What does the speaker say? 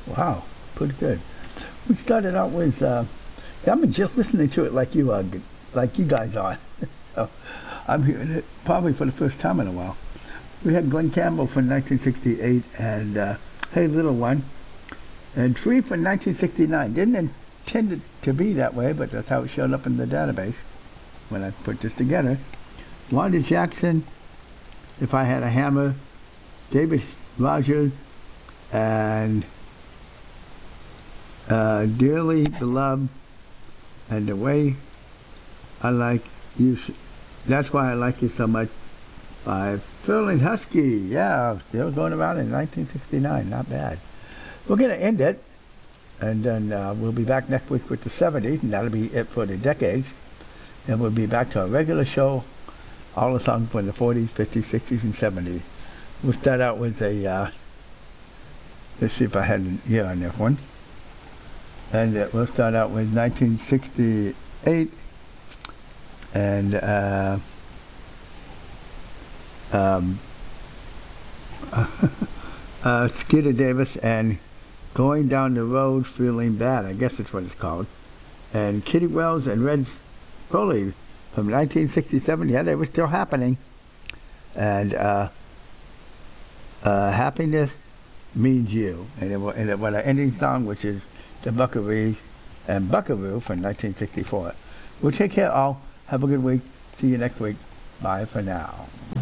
Wow, pretty good. We started out with, I'm just listening to it like you are, like you guys are. So, I'm hearing it probably for the first time in a while. We had Glenn Campbell from 1968 and Hey Little One, and Tree from 1969. Didn't intend it to be that way, but that's how it showed up in the database when I put this together. Wanda Jackson, If I Had a Hammer, David Rogers, and Dearly Beloved, and The Way I Like You. That's Why I Like You So Much by Ferlin Husky. Yeah, still going around in 1969. Not bad. We're going to end it, and then we'll be back next week with the 70s, and that'll be it for the decades. And we'll be back to our regular show, all the songs from the 40s, 50s, 60s, and 70s. We'll start out with a, let's see if I had a year on this one. And we'll start out with 1968, and Skeeter Davis and Going Down the Road Feeling Bad, I guess that's what it's called. And Kitty Wells and Red Foley from 1967, yeah, they were still happening. And Happiness Means You. And it was an ending song, which is The Buckarees and Buckaroo from 1964. Well, take care all. Have a good week. See you next week. Bye for now.